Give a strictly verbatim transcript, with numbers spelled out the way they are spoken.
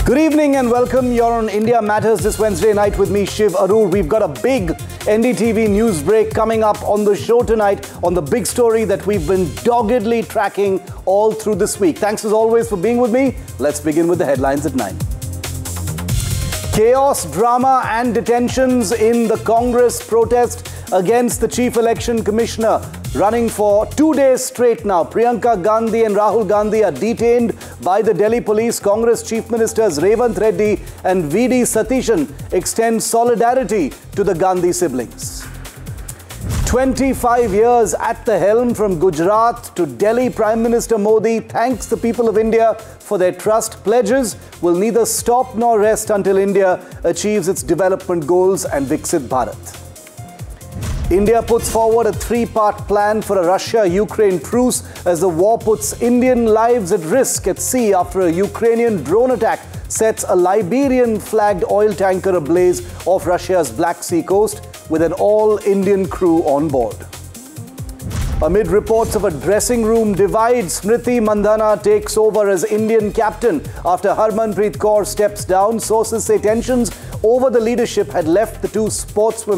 Good evening and welcome. You're on India Matters this Wednesday night with me, Shiv Arur. We've got a big N D T V news break coming up on the show tonight on the big story that we've been doggedly tracking all through this week. Thanks as always for being with me. Let's begin with the headlines at nine. Chaos, drama and detentions in the Congress protest against the Chief Election Commissioner. Running for two days straight now, Priyanka Gandhi and Rahul Gandhi are detained by the Delhi police. Congress Chief Ministers Revant Reddy and V D Satishan extend solidarity to the Gandhi siblings. twenty-five years at the helm, from Gujarat to Delhi, Prime Minister Modi thanks the people of India for their trust. Pledges will neither stop nor rest until India achieves its development goals and Viksit Bharat. India puts forward a three-part plan for a Russia-Ukraine truce as the war puts Indian lives at risk at sea after a Ukrainian drone attack sets a Liberian-flagged oil tanker ablaze off Russia's Black Sea coast with an all-Indian crew on board. Amid reports of a dressing room divide, Smriti Mandhana takes over as Indian captain after Harmanpreet Kaur steps down. Sources say tensions over the leadership had left the two sportswomen